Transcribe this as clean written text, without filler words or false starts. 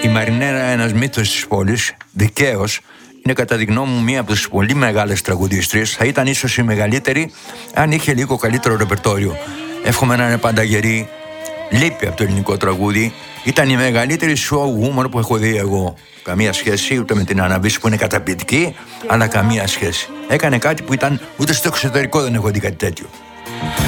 Μαρινέρα, ένας μύθος της πόλης, δικαίως, είναι κατά τη γνώμη μου μία από τις πολύ μεγάλες τραγουδίστριες. Θα ήταν ίσως η μεγαλύτερη αν είχε λίγο καλύτερο ρεπερτόριο. Εύχομαι να είναι πάντα γερή. Λείπει από το ελληνικό τραγούδι. Ήταν η μεγαλύτερη show woman που έχω δει εγώ. Καμία σχέση ούτε με την Αναβίση που είναι καταπληκτική, αλλά καμία σχέση. Έκανε κάτι που ήταν ούτε στο εξωτερικό δεν έχω δει κάτι τέτοιο.